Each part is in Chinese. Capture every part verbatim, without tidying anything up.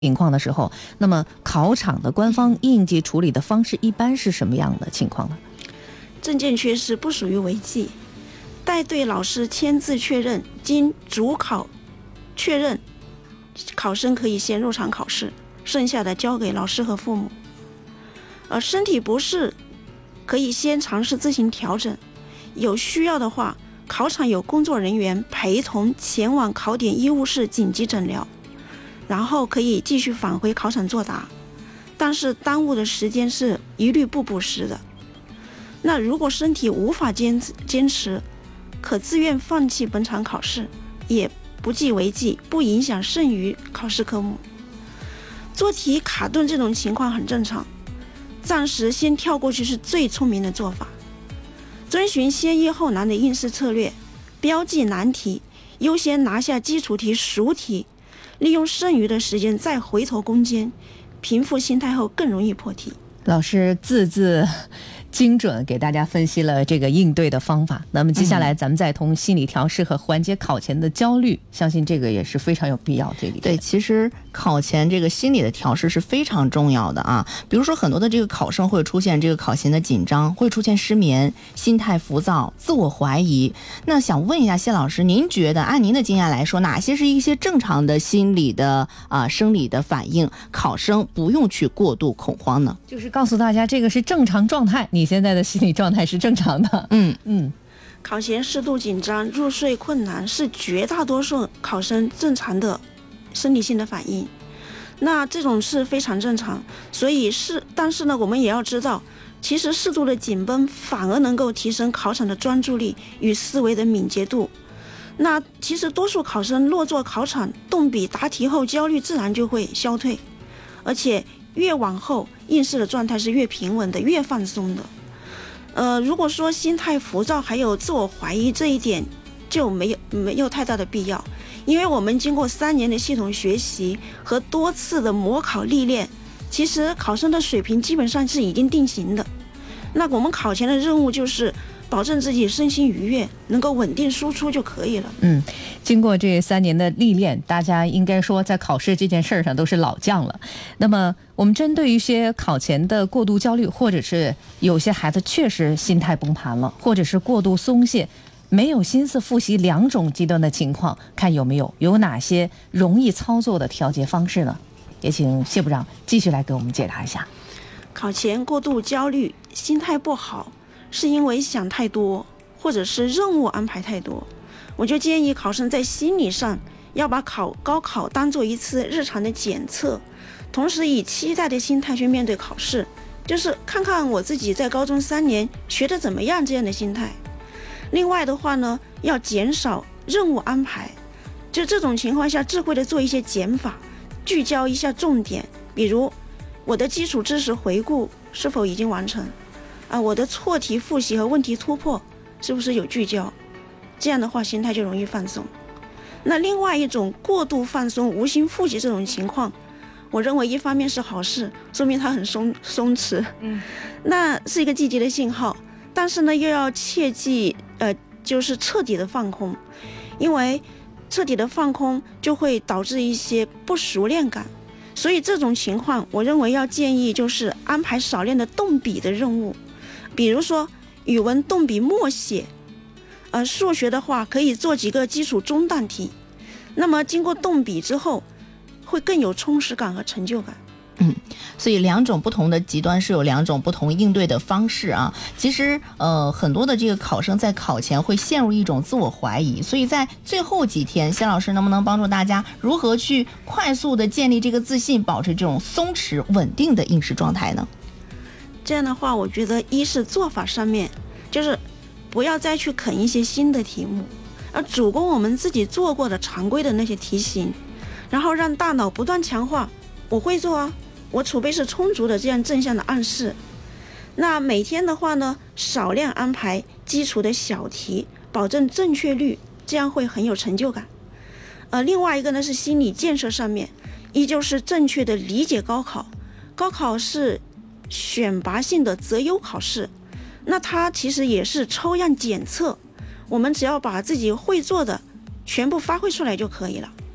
情况的时候，那么考场的官方应急处理的方式一般是什么样的情况呢？ 证件缺失不属于违纪，带队老师签字确认，经主考确认，考生可以先入场考试，剩下的交给老师和父母。而身体不适可以先尝试自行调整，有需要的话，考场有工作人员陪同前往考点医务室紧急诊疗，然后可以继续返回考场作答，但是耽误的时间是一律不补时的。那如果身体无法坚持坚持，可自愿放弃本场考试，也不计违纪，不影响剩余考试科目。做题卡顿这种情况很正常，暂时先跳过去是最聪明的做法。遵循先易后难的应试策略，标记难题，优先拿下基础题、熟题，利用剩余的时间再回头攻坚，平复心态后更容易破题。 老师字字精准给大家分析了这个应对的方法，那么接下来咱们再通心理调试和缓解考前的焦虑、嗯、相信这个也是非常有必要。这里对，其实考前这个心理的调试是非常重要的啊。比如说很多的这个考生会出现这个考前的紧张，会出现失眠、心态浮躁、自我怀疑。那想问一下谢老师，您觉得按您的经验来说，哪些是一些正常的心理的啊、呃、生理的反应，考生不用去过度恐慌呢？ 就是告诉大家这个是正常状态，你现在的心理状态是正常的。 嗯嗯， 考前适度紧张、入睡困难是绝大多数考生正常的生理性的反应，那这种是非常正常。所以是，但是呢，我们也要知道，其实适度的紧绷反而能够提升考场的专注力与思维的敏捷度。那其实多数考生落座考场动笔答题后，焦虑自然就会消退，而且越往后应试的状态是越平稳的，越放松的。呃，如果说心态浮躁还有自我怀疑这一点就没有没有太大的必要，因为我们经过三年的系统学习和多次的模考历练，其实考生的水平基本上是已经定型的。那我们考前的任务就是保证自己身心愉悦，能够稳定输出就可以了。 嗯，经过这三年的历练，大家应该说在考试这件事上都是老将了。那么我们针对一些考前的过度焦虑，或者是有些孩子确实心态崩盘了，或者是过度松懈，没有心思复习两种极端的情况，看有没有有哪些容易操作的调节方式呢？也请谢部长继续来给我们解答一下。 考前过度焦虑、心态不好，是因为想太多，或者是任务安排太多。我就建议考生在心理上要把考高考当做一次日常的检测，同时以期待的心态去面对考试，就是看看我自己在高中三年学得怎么样这样的心态。另外的话呢，要减少任务安排，就这种情况下智慧的做一些减法，聚焦一下重点，比如我的基础知识回顾是否已经完成啊，我的错题复习和问题突破是不是有聚焦，这样的话心态就容易放松。那另外一种过度放松、无心复习这种情况，我认为一方面是好事，说明他很松松弛，嗯，那是一个积极的信号。但是呢，又要切记，呃，就是彻底的放空，因为彻底的放空就会导致一些不熟练感。所以这种情况，我认为要建议就是安排少练的动笔的任务，比如说语文动笔默写，呃，数学的话可以做几个基础中段题，那么经过动笔之后，会更有充实感和成就感。 嗯，所以两种不同的极端是有两种不同应对的方式啊。其实呃，很多的这个考生在考前会陷入一种自我怀疑，所以在最后几天，谢老师能不能帮助大家如何去快速的建立这个自信，保持这种松弛稳定的应试状态呢？ 这样的话，我觉得一是做法上面，就是不要再去啃一些新的题目，而主攻我们自己做过的常规的那些题型，然后让大脑不断强化我会做啊，我储备是充足的，这样正向的暗示。那每天的话呢，少量安排基础的小题，保证正确率，这样会很有成就感。呃，另外一个呢是心理建设上面，依旧是正确的理解高考。高考是选拔性的择优考试，那它其实也是抽样检测，我们只要把自己会做的全部发挥出来就可以了。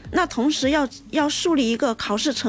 那同时要要树立一个考试成